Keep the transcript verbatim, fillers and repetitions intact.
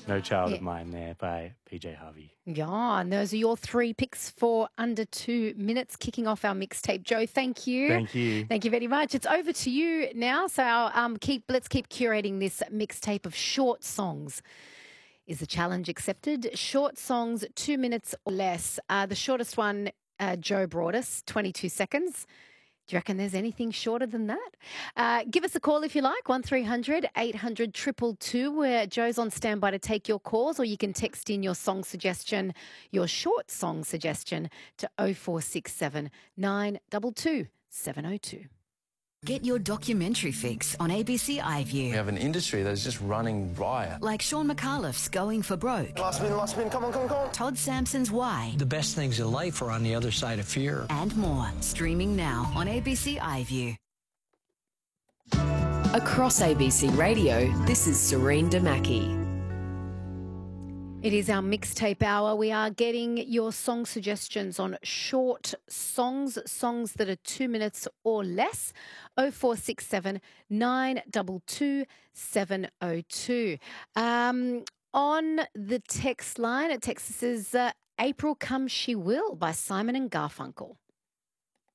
No Child Yeah. of Mine there by P J Harvey. Yeah, and those are your three picks for under two minutes, kicking off our mixtape. Joe, thank you. Thank you. Thank you very much. It's over to you now. So um, keep let's keep curating this mixtape of short songs. Is the challenge accepted? Short songs, two minutes or less. Uh, the shortest one, uh, Joe brought us, twenty-two seconds. Do you reckon there's anything shorter than that? Uh, give us a call if you like, one three hundred eight hundred two two two, where Joe's on standby to take your calls, or you can text in your song suggestion, your short song suggestion, to oh four six seven nine two two seven oh two. Get your documentary fix on A B C iView. We have an industry that's just running riot. Like Sean McAuliffe's Going for Broke. Last spin, last spin, come on, come on, come on. Todd Sampson's Why. The best things in life are on the other side of fear. And more. Streaming now on A B C iView. Across A B C Radio, this is Serene Damaki. It is our mixtape hour. We are getting your song suggestions on short songs, songs that are two minutes or less. oh four six seven nine two two seven oh two. Um, on the text line, it texts us, uh, April Come She Will by Simon and Garfunkel.